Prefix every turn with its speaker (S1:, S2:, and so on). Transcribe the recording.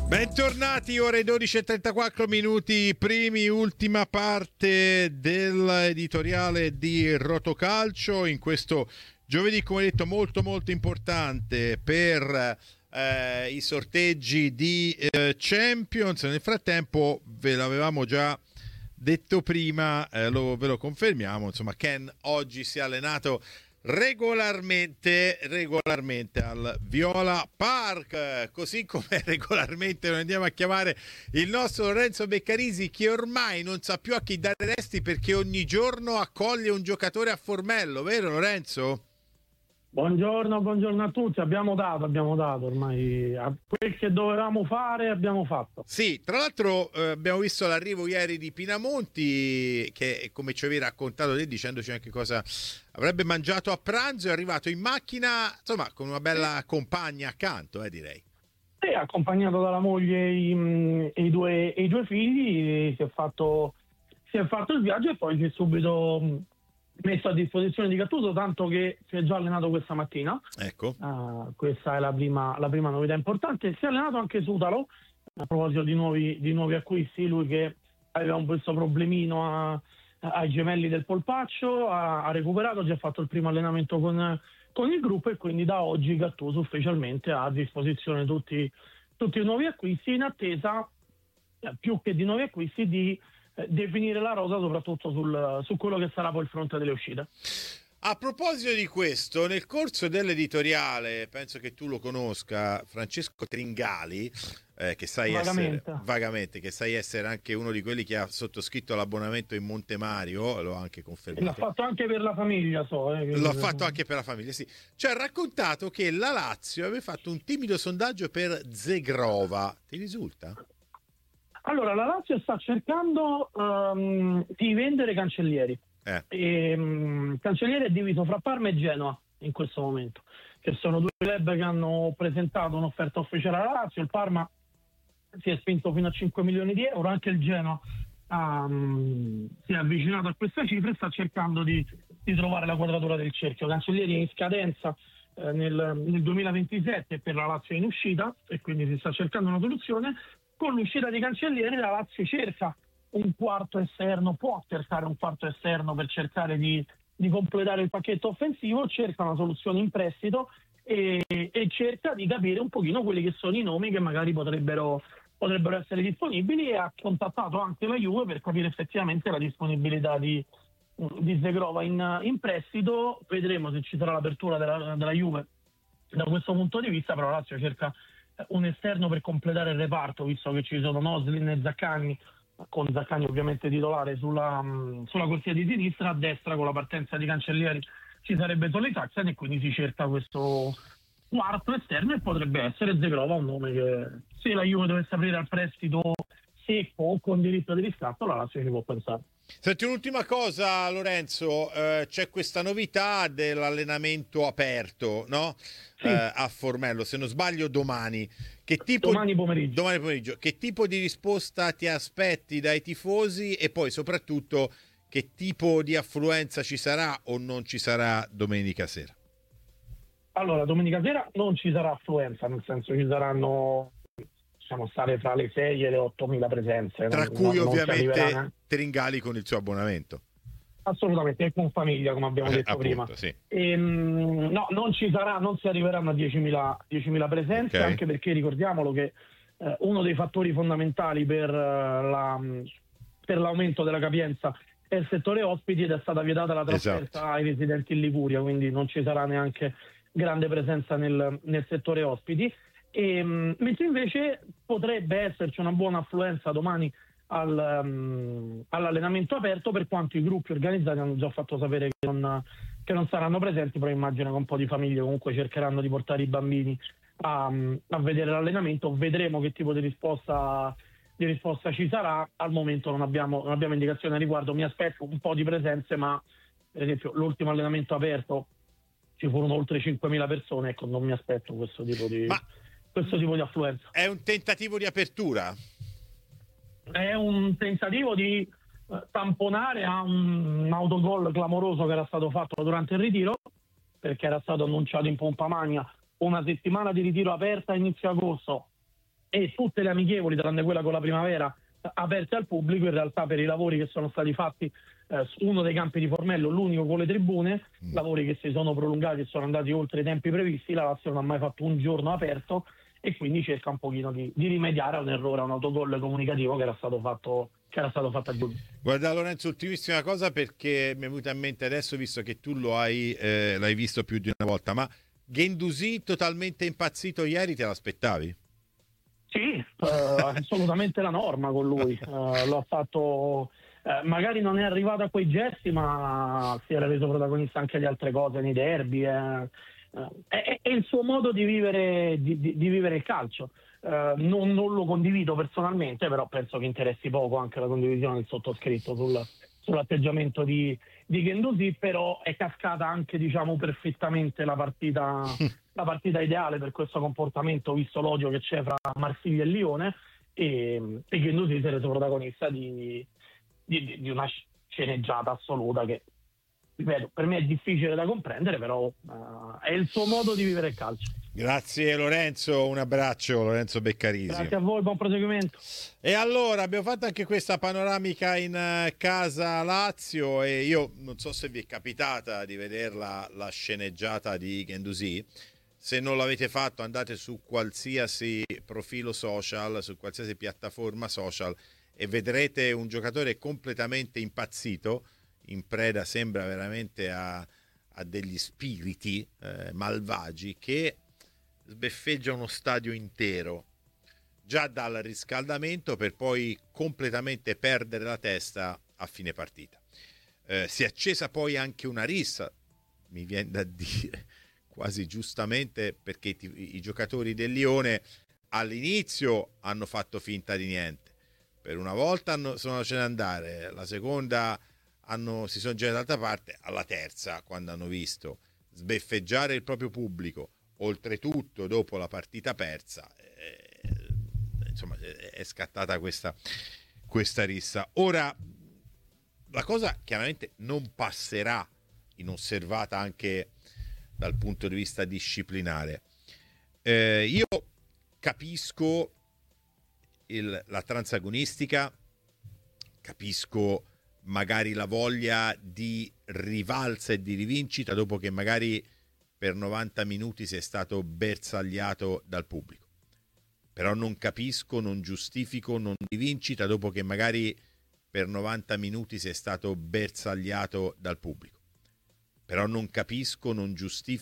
S1: Bentornati, ore 12:34 minuti, ultima parte dell'editoriale di Rotocalcio in questo giovedì, come detto, molto molto importante per i sorteggi di Champions. Nel frattempo ve l'avevamo già detto prima, ve lo confermiamo, insomma Ken oggi si è allenato regolarmente al Viola Park, così come regolarmente noi andiamo a chiamare il nostro Lorenzo Beccarisi, che ormai non sa più a chi dare resti perché ogni giorno accoglie un giocatore a Formello, vero Lorenzo?
S2: Buongiorno a tutti, abbiamo dato ormai a quel che dovevamo fare, abbiamo fatto.
S1: Sì, tra l'altro abbiamo visto l'arrivo ieri di Pinamonti, che come ci avevi raccontato te, dicendoci anche cosa avrebbe mangiato a pranzo, è arrivato in macchina, insomma, con una bella compagna accanto, direi.
S2: Sì, accompagnato dalla moglie e i due figli, si è fatto il viaggio e poi si è subito messo a disposizione di Gattuso, tanto che si è già allenato questa mattina.
S1: Ecco.
S2: Questa è la prima novità importante. Si è allenato anche Sutalo, a proposito di nuovi acquisti, lui che aveva un questo problemino ai gemelli del polpaccio, ha recuperato, già fatto il primo allenamento con il gruppo, e quindi da oggi Gattuso ufficialmente ha a disposizione tutti i nuovi acquisti, in attesa, più che di nuovi acquisti, di definire la rosa, soprattutto su quello che sarà poi il fronte delle uscite.
S1: A proposito di questo, nel corso dell'editoriale, penso che tu lo conosca, Francesco Tringali, che sai vagamente, che sai essere anche uno di quelli che ha sottoscritto l'abbonamento in Montemario, l'ho anche confermato.
S2: L'ha fatto anche per la famiglia,
S1: L'ho fatto anche per la famiglia, sì. Ci ha raccontato che la Lazio aveva fatto un timido sondaggio per Zegrova. Ti risulta?
S2: Allora, la Lazio sta cercando di vendere Cancellieri. Cancellieri è diviso fra Parma e Genoa in questo momento, che sono due club che hanno presentato un'offerta ufficiale alla Lazio. Il Parma si è spinto fino a 5 milioni di euro, anche il Genoa si è avvicinato a questa cifra e sta cercando di trovare la quadratura del cerchio. Cancellieri è in scadenza nel 2027, per la Lazio è in uscita e quindi si sta cercando una soluzione. Con l'uscita di Cancellieri la Lazio cerca un quarto esterno, può cercare un quarto esterno per cercare di completare il pacchetto offensivo, cerca una soluzione in prestito e cerca di capire un pochino quelli che sono i nomi che magari potrebbero essere disponibili, e ha contattato anche la Juve per capire effettivamente la disponibilità di Zegrova in prestito. Vedremo se ci sarà l'apertura della Juve da questo punto di vista, però la Lazio cerca un esterno per completare il reparto, visto che ci sono Noslin e Zaccagni, con Zaccagni ovviamente titolare sulla corsia di sinistra. A destra, con la partenza di Cancellieri, ci sarebbe Tolitaxen, e quindi si cerca questo quarto esterno, e potrebbe essere Zegrova un nome che, se la Juve dovesse aprire al prestito secco o con diritto di riscatto, la Lazio ci può pensare.
S1: Senti, un'ultima cosa Lorenzo, c'è questa novità dell'allenamento aperto, no?
S2: Sì.
S1: A Formello, se non sbaglio domani.
S2: Domani pomeriggio.
S1: Che tipo di risposta ti aspetti dai tifosi, e poi soprattutto che tipo di affluenza ci sarà o non ci sarà domenica sera?
S2: Allora, domenica sera non ci sarà affluenza, nel senso ci saranno, stare fra le 6 e le 8.000 presenze.
S1: Tra cui ovviamente Tringali con il suo abbonamento.
S2: Assolutamente, e con famiglia, come abbiamo detto
S1: appunto,
S2: prima.
S1: Sì.
S2: No, non si arriveranno a 10.000 presenze,
S1: okay.
S2: Anche perché ricordiamolo che uno dei fattori fondamentali per l'aumento della capienza è il settore ospiti, ed è stata vietata la trasferta ai residenti in Liguria, quindi non ci sarà neanche grande presenza nel settore ospiti. Mentre invece potrebbe esserci una buona affluenza domani all'allenamento aperto, per quanto i gruppi organizzati hanno già fatto sapere che non saranno presenti, però immagino che un po' di famiglie comunque cercheranno di portare i bambini a vedere l'allenamento. Vedremo che tipo di risposta ci sarà. Al momento non abbiamo indicazioni a riguardo. Mi aspetto un po' di presenze, ma per esempio l'ultimo allenamento aperto ci furono oltre 5.000 persone, ecco, non mi aspetto questo tipo di affluenza.
S1: È un tentativo di apertura?
S2: È un tentativo di tamponare a un autogol clamoroso che era stato fatto durante il ritiro, perché era stato annunciato in pompa magna una settimana di ritiro aperta a inizio agosto, e tutte le amichevoli, tranne quella con la Primavera, aperte al pubblico, in realtà per i lavori che sono stati fatti su uno dei campi di Formello, l'unico con le tribune, lavori che si sono prolungati e sono andati oltre i tempi previsti, la Lazio non ha mai fatto un giorno aperto e quindi cerca un pochino di rimediare a un errore, a un autogol comunicativo che era stato fatto a giugno.
S1: Guarda Lorenzo, ultimissima cosa, perché mi è venuta in mente adesso, visto che tu l'hai visto più di una volta, ma Guendouzi totalmente impazzito ieri, te l'aspettavi?
S2: Sì, assolutamente la norma con lui. Lo ha fatto, magari non è arrivato a quei gesti, ma si era reso protagonista anche di altre cose nei derby. È il suo modo di vivere, di vivere il calcio. Non lo condivido personalmente, però penso che interessi poco anche la condivisione del sottoscritto sull'atteggiamento di Guendouzi, però è cascata anche, diciamo, perfettamente la partita ideale per questo comportamento, visto l'odio che c'è fra Marsiglia e Lione, e Guendouzi si è reso protagonista di una sceneggiata assoluta che, ripeto, per me è difficile da comprendere, però è il suo modo di vivere il calcio.
S1: Grazie Lorenzo, un abbraccio, Lorenzo Beccarisi.
S2: Grazie a voi, buon proseguimento.
S1: E allora abbiamo fatto anche questa panoramica in casa Lazio, e io non so se vi è capitata di vederla la sceneggiata di Guendouzi. Se non l'avete fatto, andate su qualsiasi profilo social, su qualsiasi piattaforma social, e vedrete un giocatore completamente impazzito, in preda, sembra veramente a degli spiriti malvagi, che sbeffeggia uno stadio intero già dal riscaldamento, per poi completamente perdere la testa a fine partita. Si è accesa poi anche una rissa, mi viene da dire quasi giustamente, perché i giocatori del Lione all'inizio hanno fatto finta di niente, per una volta sono lasciati andare, la seconda si sono girati dall'altra parte, alla terza, quando hanno visto sbeffeggiare il proprio pubblico, oltretutto dopo la partita persa, insomma è scattata questa rissa. Ora, la cosa chiaramente non passerà inosservata anche dal punto di vista disciplinare. Io capisco la transagonistica, capisco magari la voglia di rivalsa e di rivincita dopo che magari per 90 minuti si è stato bersagliato dal pubblico. Però non capisco, non giustifico, non rivincita dopo che magari per 90 minuti si è stato bersagliato dal pubblico. Però non capisco, non giustifico